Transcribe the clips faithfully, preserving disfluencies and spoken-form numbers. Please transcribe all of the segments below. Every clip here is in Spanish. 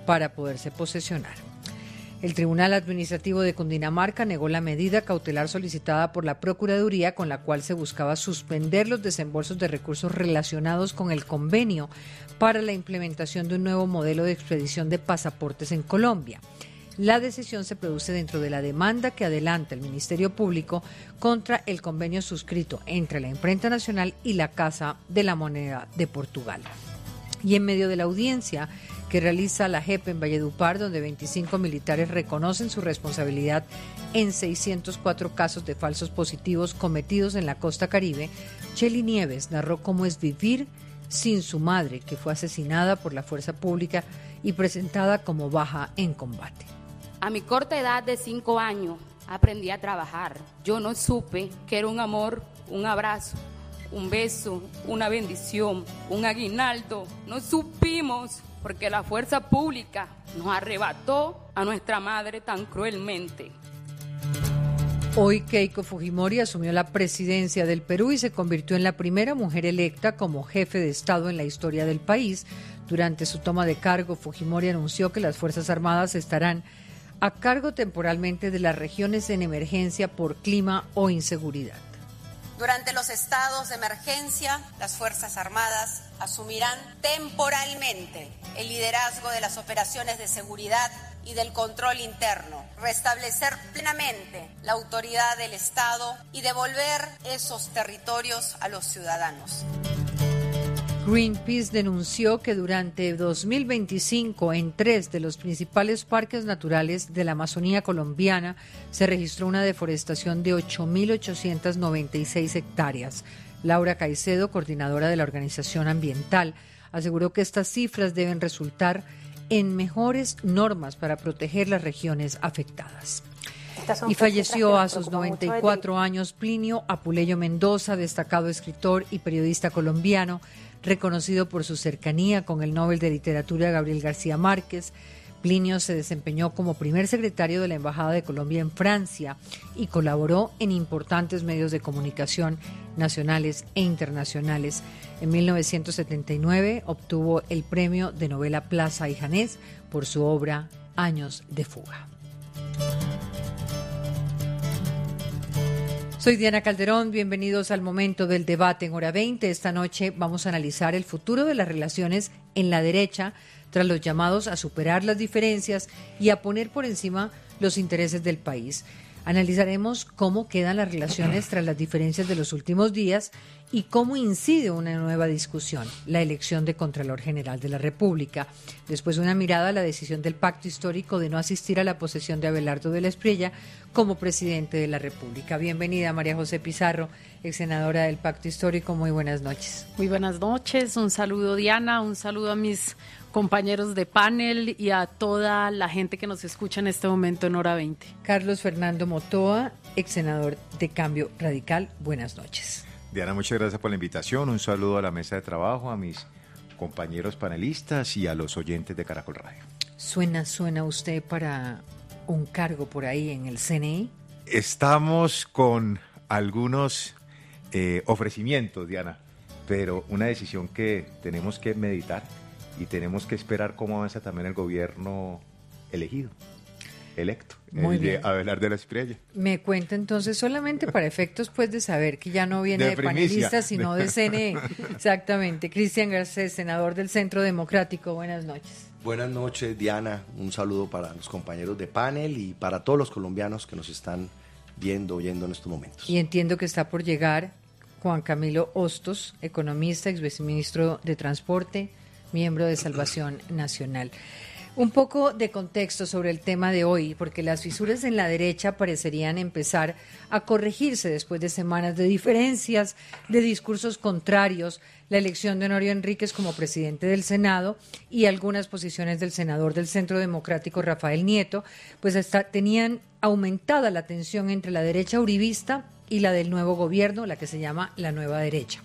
para poderse posesionar. El Tribunal Administrativo de Cundinamarca negó la medida cautelar solicitada por la Procuraduría con la cual se buscaba suspender los desembolsos de recursos relacionados con el convenio para la implementación de un nuevo modelo de expedición de pasaportes en Colombia. La decisión se produce dentro de la demanda que adelanta el Ministerio Público contra el convenio suscrito entre la Imprenta Nacional y la Casa de la Moneda de Portugal. Y en medio de la audiencia que realiza la J E P en Valledupar, donde veinticinco militares reconocen su responsabilidad en seiscientos cuatro casos de falsos positivos cometidos en la costa Caribe, Chely Nieves narró cómo es vivir sin su madre, que fue asesinada por la fuerza pública y presentada como baja en combate. A mi corta edad de cinco años aprendí a trabajar. Yo no supe que era un amor, un abrazo, un beso, una bendición, un aguinaldo. No supimos porque la fuerza pública nos arrebató a nuestra madre tan cruelmente. Hoy Keiko Fujimori asumió la presidencia del Perú y se convirtió en la primera mujer electa como jefe de Estado en la historia del país. Durante su toma de cargo, Fujimori anunció que las Fuerzas Armadas estarán a cargo temporalmente de las regiones en emergencia por clima o inseguridad. Durante los estados de emergencia, las Fuerzas Armadas asumirán temporalmente el liderazgo de las operaciones de seguridad y del control interno, restablecer plenamente la autoridad del Estado y devolver esos territorios a los ciudadanos. Greenpeace denunció que durante dos mil veinticinco en tres de los principales parques naturales de la Amazonía colombiana se registró una deforestación de ocho mil ochocientas noventa y seis hectáreas. Laura Caicedo, coordinadora de la organización ambiental, aseguró que estas cifras deben resultar en mejores normas para proteger las regiones afectadas. Y falleció a sus noventa y cuatro años Plinio Apuleyo Mendoza, destacado escritor y periodista colombiano, reconocido por su cercanía con el Nobel de Literatura Gabriel García Márquez. Plinio se desempeñó como primer secretario de la Embajada de Colombia en Francia y colaboró en importantes medios de comunicación nacionales e internacionales. En mil novecientos setenta y nueve obtuvo el premio de novela Plaza y Janés por su obra Años de fuga. Soy Diana Calderón, bienvenidos al momento del debate en Hora veinte. Esta noche vamos a analizar el futuro de las relaciones en la derecha tras los llamados a superar las diferencias y a poner por encima los intereses del país. Analizaremos cómo quedan las relaciones tras las diferencias de los últimos días y cómo incide una nueva discusión, la elección de Contralor General de la República. Después, una mirada a la decisión del pacto histórico de no asistir a la posesión de Abelardo de la Espriella como presidente de la República. Bienvenida, María José Pizarro, ex senadora del pacto histórico. Muy buenas noches. Muy buenas noches. Un saludo, Diana. Un saludo a mis compañeros de panel y a toda la gente que nos escucha en este momento en Hora veinte. Carlos Fernando Motoa, ex senador de Cambio Radical. Buenas noches. Diana, muchas gracias por la invitación. Un saludo a la mesa de trabajo, a mis compañeros panelistas y a los oyentes de Caracol Radio. ¿Suena, suena usted para un cargo por ahí en el C N E? Estamos con algunos eh, ofrecimientos, Diana, pero una decisión que tenemos que meditar y tenemos que esperar cómo avanza también el gobierno elegido, electo, Muy el bien. de Abelardo de la Espriella. Me cuenta entonces, solamente para efectos pues de saber que ya no viene de, De de primicia. panelista, sino de C N E. Exactamente. Cristian Garcés, senador del Centro Democrático. Buenas noches. Buenas noches, Diana. Un saludo para los compañeros de panel y para todos los colombianos que nos están viendo, oyendo en estos momentos. Y entiendo que está por llegar Juan Camilo Hostos, economista, exministro de Transporte, miembro de Salvación Nacional. Un poco de contexto sobre el tema de hoy, porque las fisuras en la derecha parecerían empezar a corregirse después de semanas de diferencias, de discursos contrarios, la elección de Honorio Enríquez como presidente del Senado y algunas posiciones del senador del Centro Democrático, Rafael Nieto, pues hasta tenían aumentada la tensión entre la derecha uribista y la del nuevo gobierno, la que se llama la nueva derecha.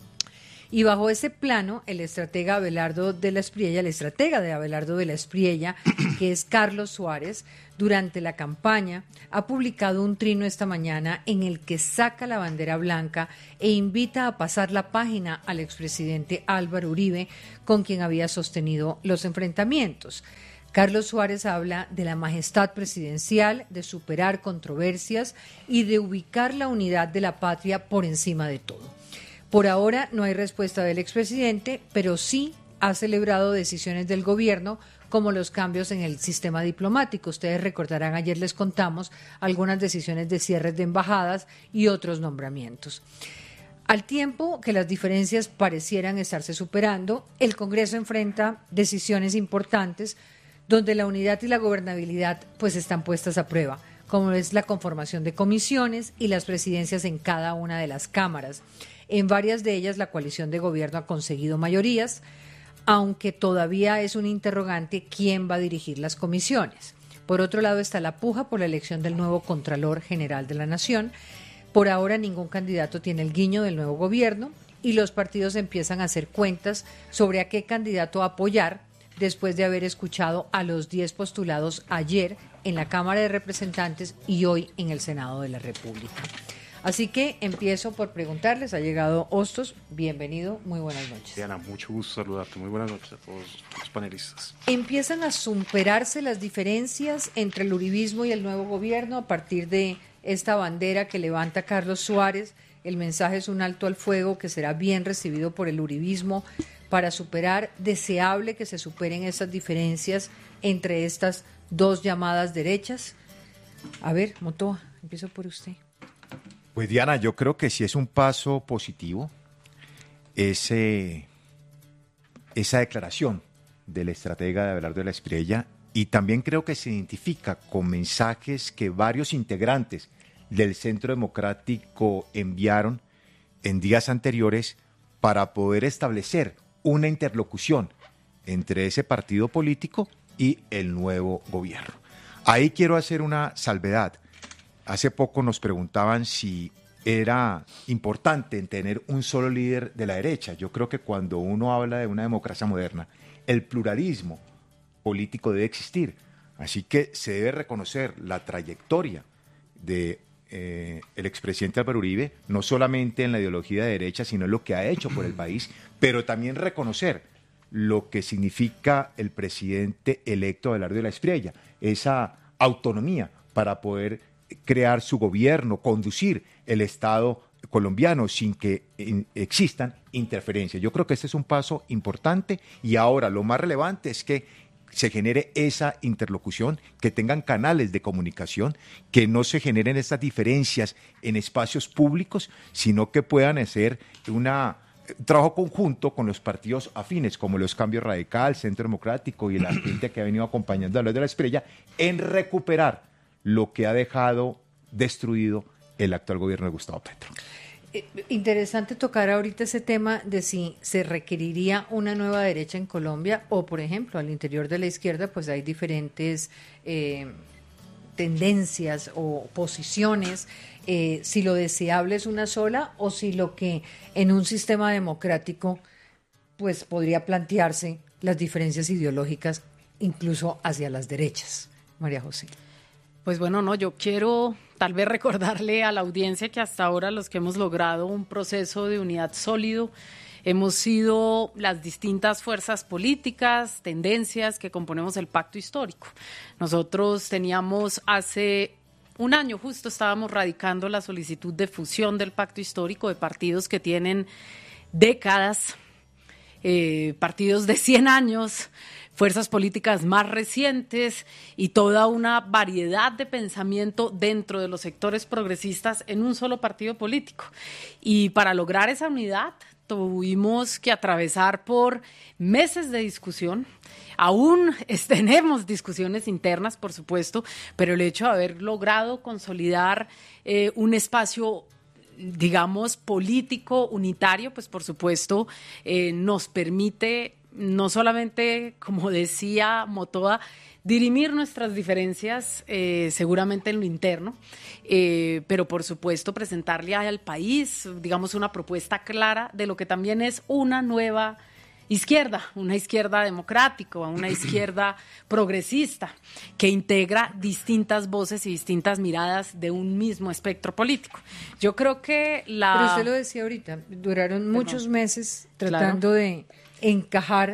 Y bajo ese plano, el estratega Abelardo de la Espriella, el estratega de Abelardo de la Espriella, que es Carlos Suárez, durante la campaña ha publicado un trino esta mañana en el que saca la bandera blanca e invita a pasar la página al expresidente Álvaro Uribe, con quien había sostenido los enfrentamientos. Carlos Suárez habla de la majestad presidencial, de superar controversias y de ubicar la unidad de la patria por encima de todo. Por ahora no hay respuesta del expresidente, pero sí ha celebrado decisiones del gobierno como los cambios en el sistema diplomático. Ustedes recordarán, ayer les contamos algunas decisiones de cierres de embajadas y otros nombramientos. Al tiempo que las diferencias parecieran estarse superando, el Congreso enfrenta decisiones importantes donde la unidad y la gobernabilidad pues están puestas a prueba, como es la conformación de comisiones y las presidencias en cada una de las cámaras. En varias de ellas la coalición de gobierno ha conseguido mayorías, aunque todavía es un interrogante quién va a dirigir las comisiones. Por otro lado está la puja por la elección del nuevo Contralor General de la Nación. Por ahora ningún candidato tiene el guiño del nuevo gobierno y los partidos empiezan a hacer cuentas sobre a qué candidato apoyar después de haber escuchado a los diez postulados ayer en la Cámara de Representantes y hoy en el Senado de la República. Así que empiezo por preguntarles, ha llegado Hostos, bienvenido, muy buenas noches. Diana, mucho gusto saludarte, muy buenas noches a todos los panelistas. ¿Empiezan a superarse las diferencias entre el uribismo y el nuevo gobierno a partir de esta bandera que levanta Carlos Suárez? El mensaje es un alto al fuego que será bien recibido por el uribismo para superar, deseable que se superen esas diferencias entre estas dos llamadas derechas. A ver, Motoa, empiezo por usted. Pues Diana, yo creo que sí es un paso positivo ese, esa declaración del estratega de Abelardo de la Espriella, y también creo que se identifica con mensajes que varios integrantes del Centro Democrático enviaron en días anteriores para poder establecer una interlocución entre ese partido político y el nuevo gobierno. Ahí quiero hacer una salvedad. Hace poco nos preguntaban si era importante tener un solo líder de la derecha. Yo creo que cuando uno habla de una democracia moderna, el pluralismo político debe existir. Así que se debe reconocer la trayectoria de eh, el expresidente Álvaro Uribe, no solamente en la ideología de derecha, sino en lo que ha hecho por el país, pero también reconocer lo que significa el presidente electo Abelardo de la Espriella, esa autonomía para poder crear su gobierno, conducir el Estado colombiano sin que in, existan interferencias. Yo creo que este es un paso importante y ahora lo más relevante es que se genere esa interlocución, que tengan canales de comunicación, que no se generen estas diferencias en espacios públicos, sino que puedan hacer una, un trabajo conjunto con los partidos afines, como los Cambios Radical, Centro Democrático y la gente que ha venido acompañando a los de la Espriella, en recuperar lo que ha dejado destruido el actual gobierno de Gustavo Petro. Interesante tocar ahorita ese tema de si se requeriría una nueva derecha en Colombia o, por ejemplo, al interior de la izquierda, pues hay diferentes eh, tendencias o posiciones, eh, si lo deseable es una sola o si lo que en un sistema democrático pues podría plantearse las diferencias ideológicas incluso hacia las derechas. María José. Pues bueno, no, yo quiero tal vez recordarle a la audiencia que hasta ahora los que hemos logrado un proceso de unidad sólido hemos sido las distintas fuerzas políticas, tendencias que componemos el pacto histórico. Nosotros teníamos hace un año justo, estábamos radicando la solicitud de fusión del pacto histórico de partidos que tienen décadas, eh, partidos de cien años, fuerzas políticas más recientes y toda una variedad de pensamiento dentro de los sectores progresistas en un solo partido político. Y para lograr esa unidad tuvimos que atravesar por meses de discusión. Aún tenemos discusiones internas, por supuesto, pero el hecho de haber logrado consolidar eh, un espacio, digamos, político unitario, pues por supuesto eh, nos permite no solamente, como decía Motoa, dirimir nuestras diferencias eh, seguramente en lo interno, eh, pero por supuesto presentarle al país, digamos, una propuesta clara de lo que también es una nueva izquierda, una izquierda democrática, una izquierda progresista, que integra distintas voces y distintas miradas de un mismo espectro político. Yo creo que la... Pero usted lo decía ahorita, duraron Perdón. muchos meses tratando claro. de encajar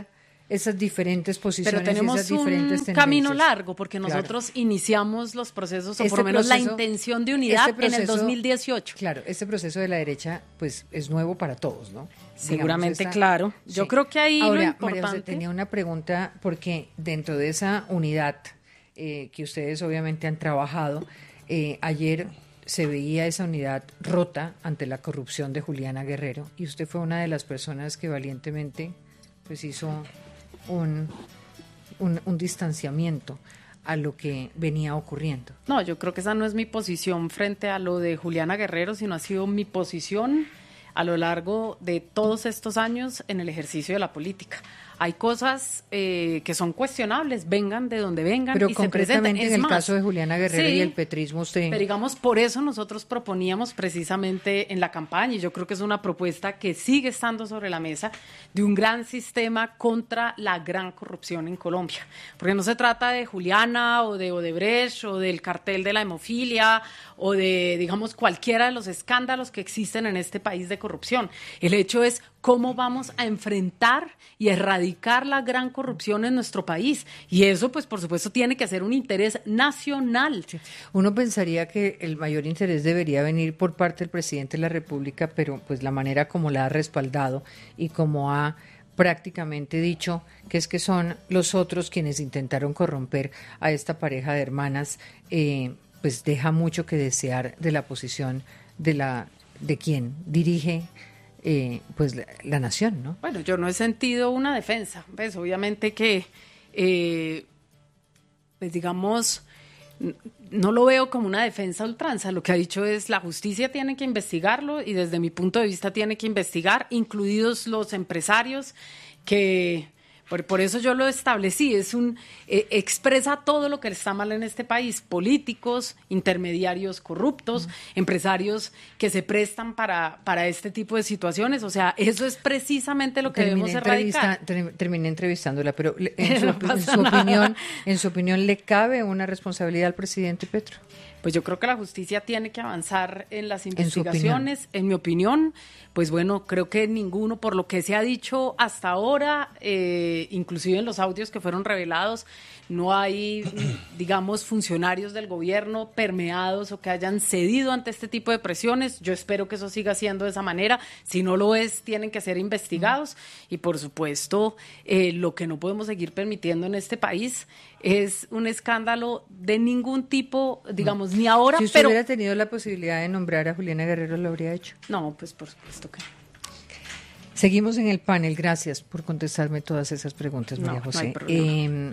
esas diferentes posiciones, pero tenemos esas diferentes un tendencias. Camino largo, porque nosotros claro. iniciamos los procesos, o este por lo menos proceso, la intención de unidad este proceso, en el dos mil dieciocho. Claro, este proceso de la derecha pues es nuevo para todos, ¿no? Seguramente, Digamos, esta, claro. Yo sí. creo que ahí Ahora, lo importante... María José, tenía una pregunta, porque dentro de esa unidad eh, que ustedes obviamente han trabajado, eh, ayer se veía esa unidad rota ante la corrupción de Juliana Guerrero, y usted fue una de las personas que valientemente pues hizo un, un, un distanciamiento a lo que venía ocurriendo. No, yo creo que esa no es mi posición frente a lo de Juliana Guerrero, sino ha sido mi posición a lo largo de todos estos años en el ejercicio de la política. Hay cosas eh, que son cuestionables, vengan de donde vengan pero y se presenten. concretamente en el más, caso de Juliana Guerrero sí, y el petrismo, usted... Pero digamos, por eso nosotros proponíamos precisamente en la campaña, y yo creo que es una propuesta que sigue estando sobre la mesa, de un gran sistema contra la gran corrupción en Colombia. Porque no se trata de Juliana o de Odebrecht o del cartel de la hemofilia o de, digamos, cualquiera de los escándalos que existen en este país de corrupción. El hecho es cómo vamos a enfrentar y erradicar la gran corrupción en nuestro país. Y eso, pues, por supuesto, tiene que ser un interés nacional. Uno pensaría que el mayor interés debería venir por parte del presidente de la República, pero pues la manera como la ha respaldado y como ha prácticamente dicho que es que son los otros quienes intentaron corromper a esta pareja de hermanas, eh, pues deja mucho que desear de la posición de la de quien dirige Eh, pues la, la nación, ¿no? Bueno, yo no he sentido una defensa, pues obviamente que, eh, pues digamos, no lo veo como una defensa a ultranza, lo que ha dicho es la justicia tiene que investigarlo y desde mi punto de vista tiene que investigar, incluidos los empresarios que... Por, por eso yo lo establecí, es un eh, expresa todo lo que está mal en este país, políticos, intermediarios corruptos, uh-huh. empresarios que se prestan para, para este tipo de situaciones, o sea, eso es precisamente lo que terminé debemos erradicar. Ter, terminé entrevistándola, pero en su, no en su opinión, en su opinión, ¿le cabe una responsabilidad al presidente Petro? Pues yo creo que la justicia tiene que avanzar en las investigaciones. En, en mi opinión, pues bueno, creo que ninguno, por lo que se ha dicho hasta ahora, eh, inclusive en los audios que fueron revelados, no hay, digamos, funcionarios del gobierno permeados o que hayan cedido ante este tipo de presiones. Yo espero que eso siga siendo de esa manera. Si no lo es, tienen que ser investigados. Y por supuesto, eh, lo que no podemos seguir permitiendo en este país es un escándalo de ningún tipo, digamos, no. ni ahora. Si usted pero hubiera tenido la posibilidad de nombrar a Juliana Guerrero, ¿lo habría hecho? No, pues por supuesto que no. Seguimos en el panel. Gracias por contestarme todas esas preguntas, María no, José. No hay problema. Eh,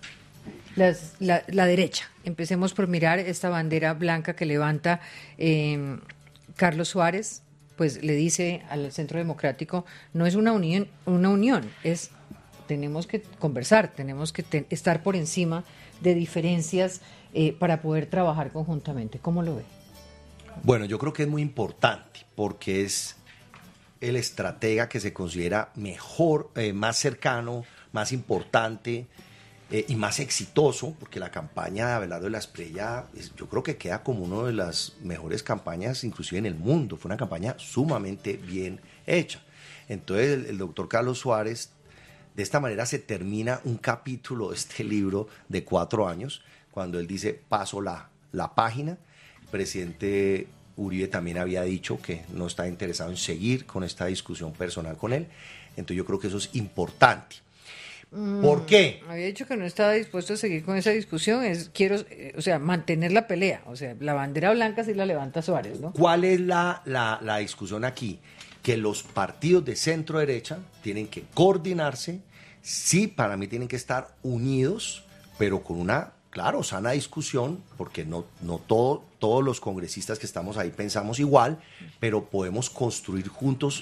las, la, la derecha. Empecemos por mirar esta bandera blanca que levanta eh, Carlos Suárez, pues le dice al Centro Democrático, no es una unión, una unión, es tenemos que conversar, tenemos que te, estar por encima de diferencias eh, para poder trabajar conjuntamente. ¿Cómo lo ve? Bueno, yo creo que es muy importante porque es el estratega que se considera mejor, eh, más cercano, más importante eh, y más exitoso, porque la campaña de Abelardo de la Espriella, yo creo que queda como una de las mejores campañas inclusive en el mundo. Fue una campaña sumamente bien hecha. Entonces el, el doctor Carlos Suárez, de esta manera se termina un capítulo de este libro de cuatro años, cuando él dice, paso la, la página. El presidente Uribe también había dicho que no está interesado en seguir con esta discusión personal con él. Entonces yo creo que eso es importante. ¿Por mm, qué? Había dicho que no estaba dispuesto a seguir con esa discusión. Es quiero, eh, o sea, mantener la pelea. O sea, la bandera blanca sí la levanta Suárez, ¿no? ¿Cuál es la, la, la discusión aquí? Que los partidos de centro derecha tienen que coordinarse. Sí, para mí tienen que estar unidos, pero con una, claro, sana discusión, porque no, no todo, todos los congresistas que estamos ahí pensamos igual, pero podemos construir juntos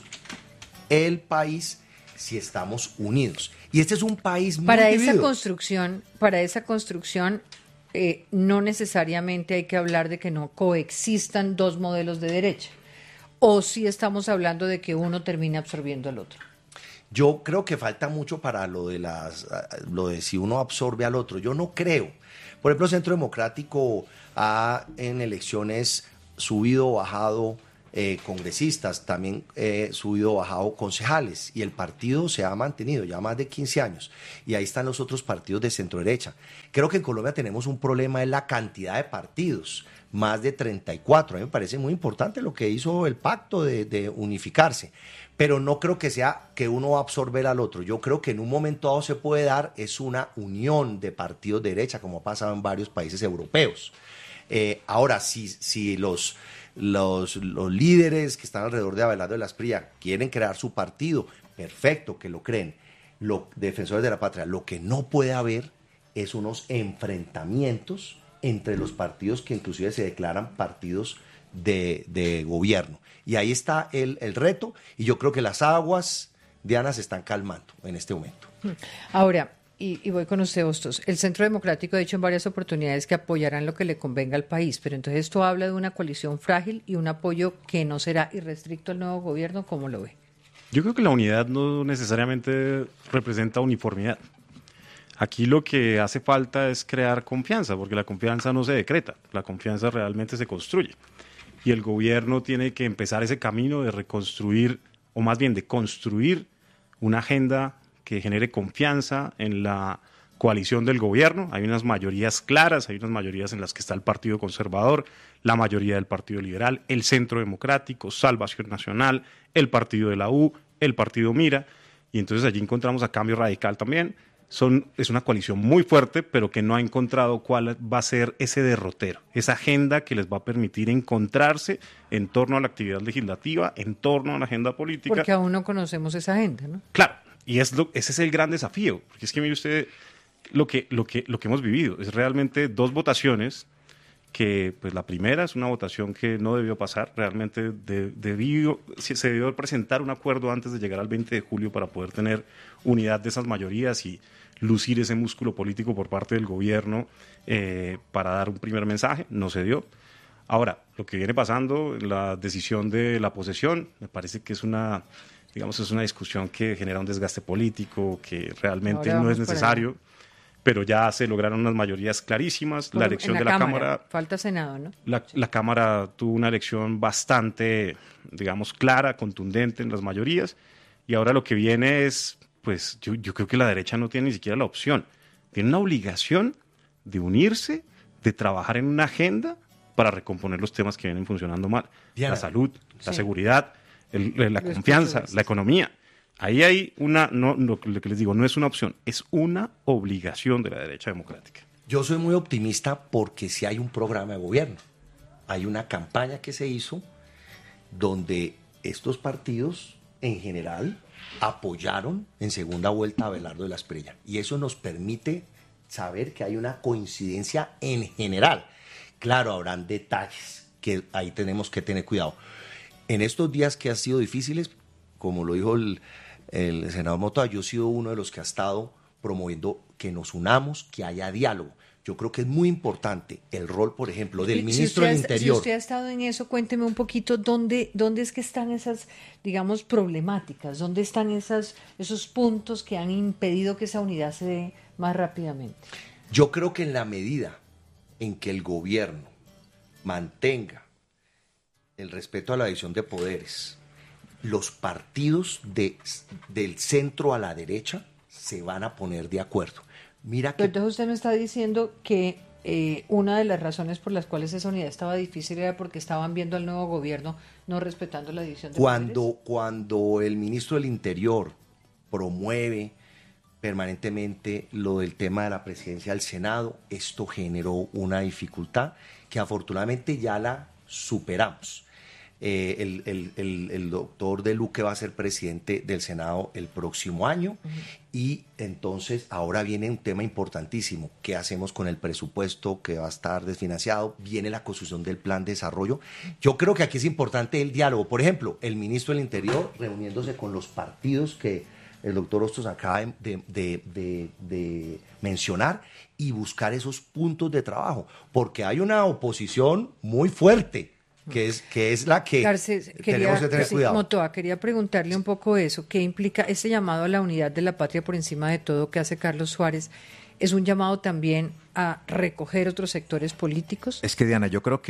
el país si estamos unidos. Y este es un país muy para dividido. esa construcción, para esa construcción eh, no necesariamente hay que hablar de que no coexistan dos modelos de derecha, o si estamos hablando de que uno termine absorbiendo al otro. Yo creo que falta mucho para lo de las, lo de si uno absorbe al otro. Yo no creo. Por ejemplo, Centro Democrático ha en elecciones subido o bajado eh, congresistas, también eh, subido o bajado concejales, y el partido se ha mantenido ya más de quince años, y ahí están los otros partidos de centro derecha. Creo que en Colombia tenemos un problema en la cantidad de partidos, más de treinta y cuatro. A mí me parece muy importante lo que hizo el pacto de, de unificarse, pero no creo que sea que uno va a absorber al otro. Yo creo que en un momento dado se puede dar es una unión de partidos de derecha, como ha pasado en varios países europeos. Eh, ahora, si, si los, los, los líderes que están alrededor de Abelardo de la Espriella quieren crear su partido, perfecto, que lo creen, los defensores de la patria. Lo que no puede haber es unos enfrentamientos entre los partidos que inclusive se declaran partidos de, de gobierno. Y ahí está el, el reto, y yo creo que las aguas, Diana, se están calmando en este momento. Ahora, y, y voy con usted, Hostos, el Centro Democrático ha dicho en varias oportunidades que apoyarán lo que le convenga al país, pero entonces esto habla de una coalición frágil y un apoyo que no será irrestricto al nuevo gobierno. ¿Cómo lo ve? Yo creo que la unidad no necesariamente representa uniformidad. Aquí lo que hace falta es crear confianza, porque la confianza no se decreta, la confianza realmente se construye. Y el gobierno tiene que empezar ese camino de reconstruir, o más bien de construir una agenda que genere confianza en la coalición del gobierno. Hay unas mayorías claras, hay unas mayorías en las que está el Partido Conservador, la mayoría del Partido Liberal, el Centro Democrático, Salvación Nacional, el Partido de la U, el Partido Mira, y entonces allí encontramos a Cambio Radical también. Son, es una coalición muy fuerte, pero que no ha encontrado cuál va a ser ese derrotero, esa agenda que les va a permitir encontrarse en torno a la actividad legislativa, en torno a la agenda política. Porque aún no conocemos esa agenda, ¿no? Claro, y es lo, ese es el gran desafío, porque es que mire usted lo que, lo que, lo que hemos vivido, es realmente dos votaciones que, pues la primera es una votación que no debió pasar, realmente de, debió, se debió presentar un acuerdo antes de llegar al veinte de julio para poder tener unidad de esas mayorías y lucir ese músculo político por parte del gobierno eh, para dar un primer mensaje, no se dio. Ahora, lo que viene pasando, la decisión de la posesión, me parece que es una, digamos, es una discusión que genera un desgaste político, que realmente no es necesario, pero ya se lograron unas mayorías clarísimas. Por, la elección la de la Cámara, Cámara... Falta Senado, ¿no? La, la Cámara tuvo una elección bastante, digamos, clara, contundente en las mayorías, y ahora lo que viene es... pues yo, yo creo que la derecha no tiene ni siquiera la opción. Tiene una obligación de unirse, de trabajar en una agenda para recomponer los temas que vienen funcionando mal. Diana, la salud, sí. la seguridad, el, la los confianza, la economía. Ahí hay una, no, lo que les digo, no es una opción, es una obligación de la derecha democrática. Yo soy muy optimista porque sí hay un programa de gobierno. Hay una campaña que se hizo donde estos partidos, en general, apoyaron en segunda vuelta a Abelardo de la Espriella, y eso nos permite saber que hay una coincidencia en general. Claro, habrán detalles que ahí tenemos que tener cuidado. En estos días que han sido difíciles, como lo dijo el, el senador Mota, yo he sido uno de los que ha estado promoviendo que nos unamos, que haya diálogo. Yo creo que es muy importante el rol, por ejemplo, del ministro del Interior. Si usted ha estado en eso, cuénteme un poquito dónde, dónde es que están esas, digamos, problemáticas, dónde están esas, esos puntos que han impedido que esa unidad se dé más rápidamente. Yo creo que en la medida en que el gobierno mantenga el respeto a la división de poderes, los partidos de, del centro a la derecha se van a poner de acuerdo. Mira que... Entonces usted me está diciendo que eh, una de las razones por las cuales esa unidad estaba difícil era porque estaban viendo al nuevo gobierno no respetando la división de cuando, poderes. Cuando el ministro del Interior promueve permanentemente lo del tema de la presidencia del Senado, esto generó una dificultad que afortunadamente ya la superamos. Eh, el, el, el, el doctor De Luque va a ser presidente del Senado el próximo año, uh-huh. Y entonces ahora viene un tema importantísimo. ¿Qué hacemos con el presupuesto que va a estar desfinanciado? Viene la construcción del plan de desarrollo. Yo creo que aquí es importante el diálogo. Por ejemplo, el ministro del Interior reuniéndose con los partidos que el doctor Hostos acaba de, de, de, de mencionar y buscar esos puntos de trabajo, porque hay una oposición muy fuerte, que es, que es la que Garcés, quería, tenemos que tener sí, cuidado. Motoa, quería preguntarle un poco eso, ¿qué implica ese llamado a la unidad de la patria por encima de todo que hace Carlos Suárez? ¿Es un llamado también a recoger otros sectores políticos? Es que, Diana, yo creo que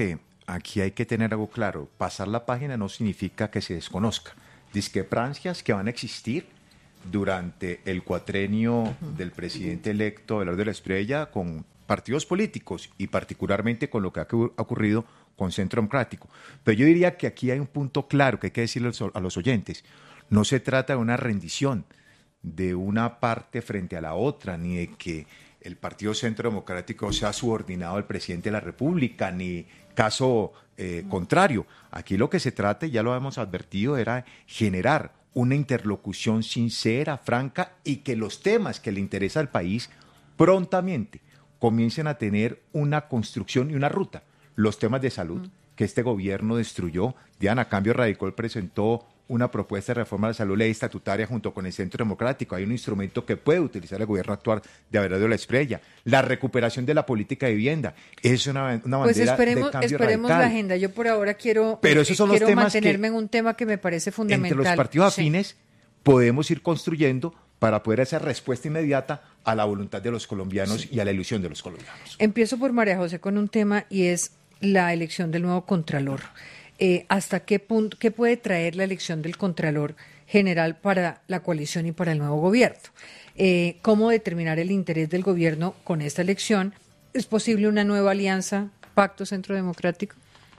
aquí hay que tener algo claro. Pasar la página no significa que se desconozca. Discrepancias que van a existir durante el cuatrenio uh-huh. del presidente electo Abelardo de la Espriella con partidos políticos y particularmente con lo que ha ocurrido con Centro Democrático. Pero yo diría que aquí hay un punto claro que hay que decirle a los oyentes. No se trata de una rendición de una parte frente a la otra, ni de que el Partido Centro Democrático sea subordinado al presidente de la República, ni caso eh, contrario. Aquí lo que se trata, ya lo hemos advertido, era generar una interlocución sincera, franca, y que los temas que le interesa al país prontamente comiencen a tener una construcción y una ruta. Los temas de salud, mm. que este gobierno destruyó. Diana, Cambio Radical presentó una propuesta de reforma de la salud ley estatutaria junto con el Centro Democrático. Hay un instrumento que puede utilizar el gobierno actual de Abelardo de la Espriella. La recuperación de la política de vivienda es una, una bandera pues esperemos, de cambio esperemos radical. La agenda. Yo por ahora quiero, Pero esos son quiero los temas mantenerme que, en un tema que me parece fundamental. Entre los partidos afines sí. podemos ir construyendo para poder hacer respuesta inmediata a la voluntad de los colombianos sí. y a la ilusión de los colombianos. Empiezo por María José con un tema y es la elección del nuevo Contralor. Eh, ¿Hasta qué punto, qué puede traer la elección del Contralor General para la coalición y para el nuevo gobierno? Eh, ¿Cómo determinar el interés del gobierno con esta elección? ¿Es posible una nueva alianza, pacto Centro Democrático?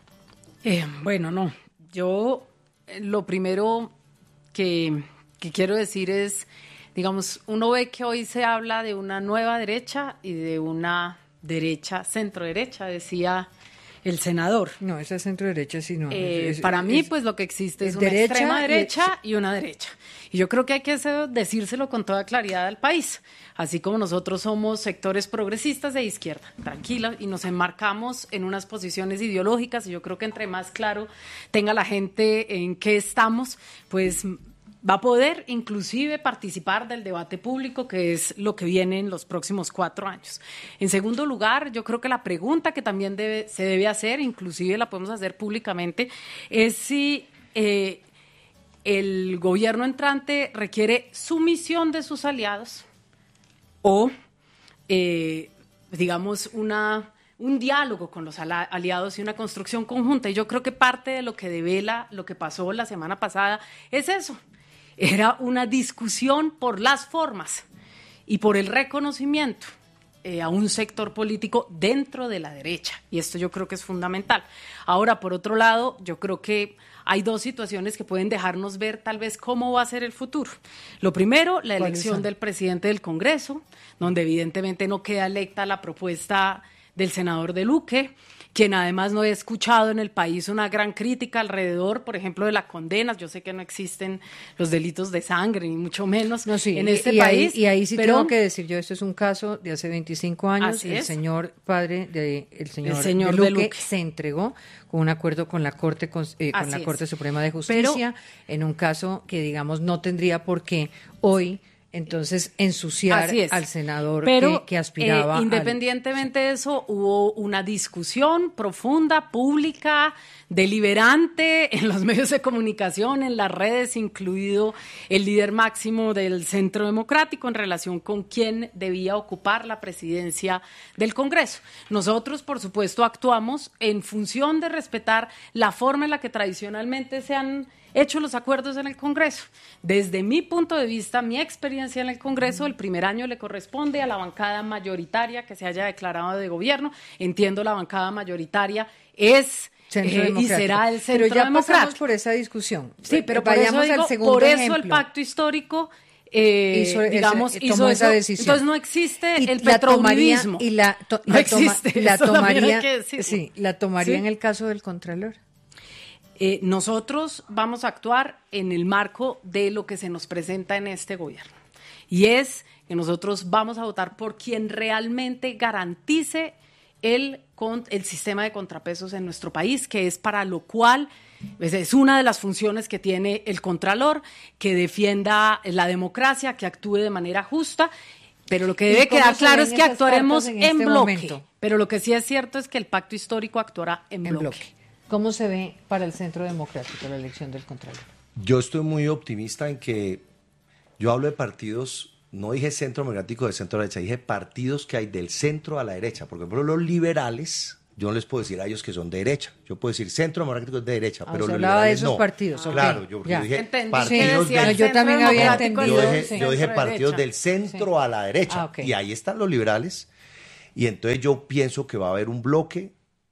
Eh, bueno, no. Yo eh, lo primero que, que quiero decir es, digamos, uno ve que hoy se habla de una nueva derecha y de una derecha, centro-derecha, decía el senador. No, esa es centro-derecha, sí, no. Eh, es, para es, mí, es, pues lo que existe es, es una derecha extrema y- derecha y una derecha. Y yo creo que hay que hacer- decírselo con toda claridad al país, así como nosotros somos sectores progresistas de izquierda, tranquila, y nos enmarcamos en unas posiciones ideológicas, y yo creo que entre más claro tenga la gente en qué estamos, pues va a poder inclusive participar del debate público, que es lo que viene en los próximos cuatro años. En segundo lugar, yo creo que la pregunta que también debe, se debe hacer, inclusive la podemos hacer públicamente, es si eh, el gobierno entrante requiere sumisión de sus aliados o, eh, digamos, una... un diálogo con los ala- aliados y una construcción conjunta. Y yo creo que parte de lo que devela lo que pasó la semana pasada es eso. Era una discusión por las formas y por el reconocimiento eh, a un sector político dentro de la derecha. Y esto yo creo que es fundamental. Ahora, por otro lado, yo creo que hay dos situaciones que pueden dejarnos ver tal vez cómo va a ser el futuro. Lo primero, la elección del presidente del Congreso, donde evidentemente no queda electa la propuesta del senador de Luque, quien además no he escuchado en el país una gran crítica alrededor, por ejemplo, de las condenas. Yo sé que no existen los delitos de sangre, ni mucho menos No, sí, en y- este y país. Ahí, y ahí sí pero tengo que decir yo, esto es un caso de hace veinticinco años. Así El es. señor padre de el señor, El señor de de Luque, Luque. se entregó con un acuerdo con la Corte con, eh, con Así la es. Corte Suprema de Justicia en un caso que digamos no tendría por qué hoy entonces ensuciar Así es. al senador Pero, que, que aspiraba eh, al- independientemente de eso, hubo una discusión profunda, pública, deliberante en los medios de comunicación, en las redes, incluido el líder máximo del Centro Democrático en relación con quién debía ocupar la presidencia del Congreso. Nosotros, por supuesto, actuamos en función de respetar la forma en la que tradicionalmente se han hecho los acuerdos en el Congreso. Desde mi punto de vista, mi experiencia en el Congreso, el primer año le corresponde a la bancada mayoritaria que se haya declarado de gobierno. Entiendo la bancada mayoritaria es Centro eh, y Democrático. será el Centro Pero ya pasamos Democrático. por esa discusión. Sí, pero por vayamos eso, digo, al segundo por eso ejemplo. el pacto histórico eh, Hizo ese- digamos, tomó hizo esa eso. decisión. Entonces no existe Y el la tomaría- petrouribismo. y la, to- No la toma- existe, la eso también hay tomaría, que decirlo. sí, la tomaría Sí. en el caso del Contralor. Eh, nosotros vamos a actuar en el marco de lo que se nos presenta en este gobierno. Y es que nosotros vamos a votar por quien realmente garantice el, con- el sistema de contrapesos en nuestro país, que es para lo cual pues, es una de las funciones que tiene el Contralor, que defienda la democracia, que actúe de manera justa. Pero lo que ¿Y debe cómo quedar se claro ven es que esas actuaremos cartas en en, este bloque. momento? Pero lo que sí es cierto es que el pacto histórico actuará en, En bloque. bloque. ¿Cómo se ve para el Centro Democrático la elección del Contralor? Yo estoy muy optimista en que yo hablo de partidos, no dije centro democrático de centro a la derecha, dije partidos que hay del centro a la derecha. Por ejemplo, los liberales yo no les puedo decir a ellos que son de derecha. Yo puedo decir Centro Democrático es de derecha, Ah, pero se los hablaba de liberales esos no. partidos. ok, Claro, yo, ya. yo dije Entendí partidos que decía del- el yo también Centro había Democrático entendido. yo dije, sí. yo dije centro partidos derecha. del centro a la derecha. Ah, ok. Y ahí están los liberales. Y entonces yo pienso que va a haber un bloque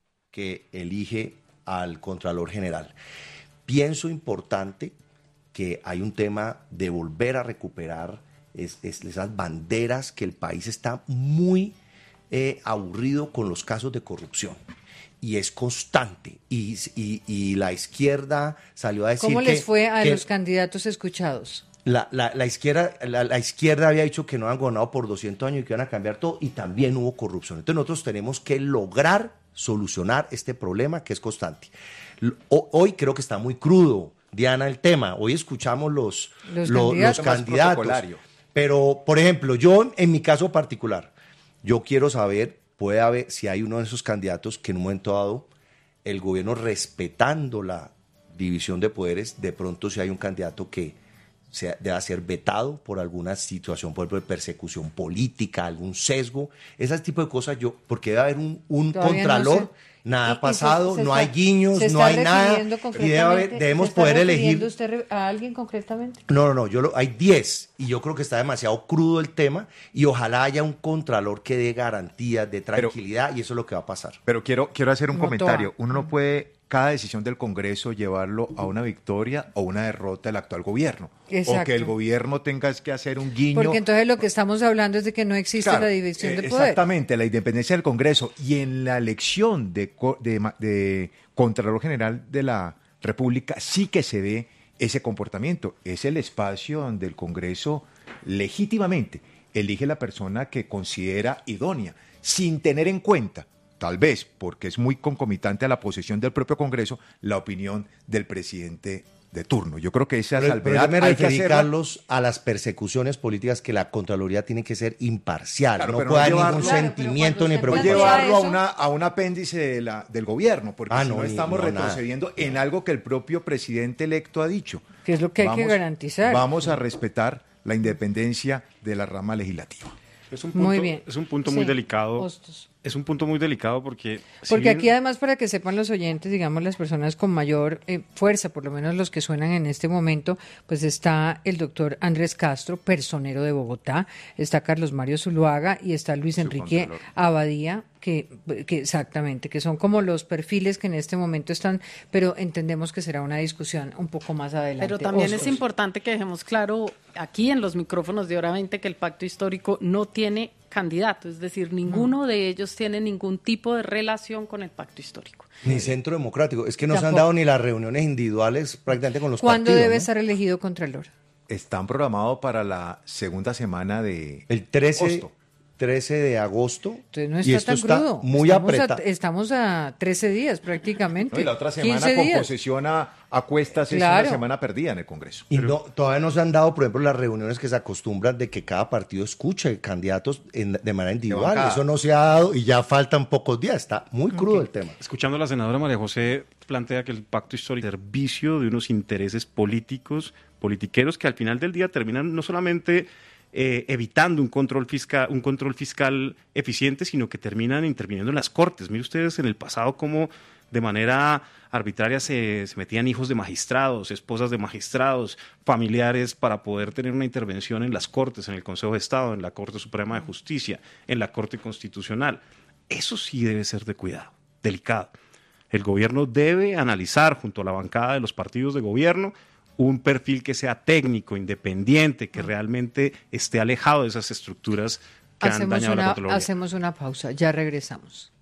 que elige al Contralor General. Pienso importante que hay un tema de volver a recuperar es, es esas banderas que el país está muy eh, aburrido con los casos de corrupción. Y es constante. Y, y, y la izquierda salió a decir ¿Cómo que... les fue a que- los candidatos escuchados? la, la, la, izquierda, la, la izquierda había dicho que no han gobernado por doscientos años y que iban a cambiar todo, y también hubo corrupción. Entonces nosotros tenemos que lograr solucionar este problema que es constante. L- ho- Hoy creo que está muy crudo, Diana, el tema. Hoy escuchamos los, Los lo- candidatos. los Más candidatos. protocolario. Pero, por ejemplo, yo en mi caso particular, yo quiero saber, puede haber, si hay uno de esos candidatos que en un momento dado, el gobierno respetando la división de poderes, de pronto si hay un candidato que sea, deba ser vetado por alguna situación, por ejemplo, de persecución política, algún sesgo, ese tipo de cosas, yo, porque debe haber un, un Todavía no contralor, sé. nada Y- ha y se- pasado, se no está- hay guiños, se no está hay nada, refiriendo y debe haber- concretamente- debemos ¿se está poder refiriendo elegir. usted re- a alguien concretamente? No, no, no, yo lo, hay diez y yo creo que está demasiado crudo el tema y ojalá haya un contralor que dé garantías de Pero- tranquilidad y eso es lo que va a pasar. Pero quiero, quiero hacer un Como comentario. toa. Uno no puede, cada decisión del Congreso, llevarlo a una victoria o una derrota del actual gobierno. O Exacto. que el gobierno tenga que hacer un guiño. Porque entonces lo que estamos hablando es de que no existe Claro, la división eh, de poder. Exactamente, la independencia del Congreso y en la elección de, co- de, ma- de Contralor General de la República sí que se ve ese comportamiento. Es el espacio donde el Congreso legítimamente elige la persona que considera idónea, sin tener en cuenta, tal vez porque es muy concomitante a la posesión del propio Congreso, la opinión del presidente de turno. Yo creo que esa Pero, pero salvedad yo me hay que referí, hacerla. Carlos, a las persecuciones políticas que la Contraloría tiene que ser imparcial, Claro, no pero puede no haber llevarlo- ningún Claro, pero sentimiento cuando ni usted No plantea preocupación. llevarlo a, eso- una, a un apéndice de la, del gobierno, porque Ah, si no, no, ni- estamos no, nada. retrocediendo en algo que el propio presidente electo ha dicho. Que es lo que hay que garantizar. Vamos a respetar la independencia de la rama legislativa. Es un punto, Muy bien. Es un punto muy Sí, delicado. Hostos. Es un punto muy delicado porque... si Porque bien- aquí además, para que sepan los oyentes, digamos las personas con mayor eh, fuerza, por lo menos los que suenan en este momento, pues está el doctor Andrés Castro, personero de Bogotá, está Carlos Mario Zuluaga y está Luis Enrique Contralor. Abadía, que, que exactamente, que son como los perfiles que en este momento están, pero entendemos que será una discusión un poco más adelante. Pero también es Hostos. importante que dejemos claro aquí en los micrófonos de Hora veinte que el pacto histórico no tiene candidato, es decir, ninguno de ellos tiene ningún tipo de relación con el pacto histórico. Ni Centro Democrático. Es que no se han Tampoco. dado ni las reuniones individuales prácticamente con los ¿Cuándo partidos. debe ¿no? estar elegido Contralor? Están programados para la segunda semana de El trece, agosto. trece de agosto. Entonces no y está esto tan está crudo. muy estamos, apretado. a, estamos a trece días prácticamente. ¿no? Y la otra semana quince con días. posesión a, a cuestas Claro. es una semana perdida en el Congreso. Y no, todavía no se han dado, por ejemplo, las reuniones que se acostumbran de que cada partido escuche candidatos en- de manera individual. bancada. Eso no se ha dado y ya faltan pocos días. Está muy crudo el tema. Escuchando a la senadora María José, plantea que el pacto histórico es servicio de unos intereses políticos, politiqueros, que al final del día terminan no solamente eh, evitando un control fiscal, un control fiscal eficiente, sino que terminan interviniendo en las cortes. Mire ustedes en el pasado cómo de manera arbitraria se, se metían hijos de magistrados, esposas de magistrados, familiares para poder tener una intervención en las cortes, en el Consejo de Estado, en la Corte Suprema de Justicia, en la Corte Constitucional. Eso sí debe ser de cuidado, delicado. El gobierno debe analizar junto a la bancada de los partidos de gobierno un perfil que sea técnico, independiente, que realmente esté alejado de esas estructuras que han Hacemos dañado la una, Contraloría. hacemos una pausa, ya regresamos.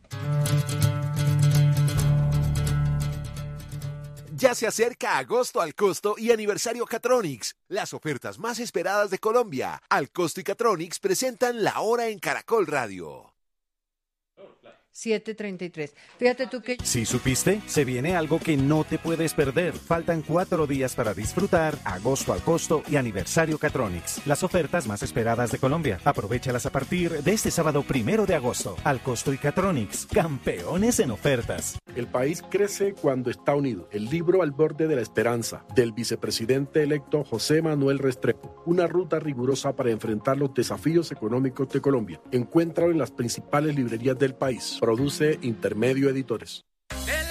Ya se acerca agosto al costo y aniversario Catronics, las ofertas más esperadas de Colombia. Al costo y Catronics presentan La Hora en Caracol Radio. siete treinta y tres. Fíjate tú que ¿Sí supiste? Se viene algo que no te puedes perder. Faltan cuatro días para disfrutar agosto al costo y aniversario Catronics, las ofertas más esperadas de Colombia. Aprovéchalas a partir de este sábado primero de agosto. Al costo y Catronics, campeones en ofertas. El país crece cuando está unido. El libro Al borde de la esperanza, del vicepresidente electo José Manuel Restrepo. Una ruta rigurosa para enfrentar los desafíos económicos de Colombia. Encuéntralo en las principales librerías del país. Produce Intermedio Editores.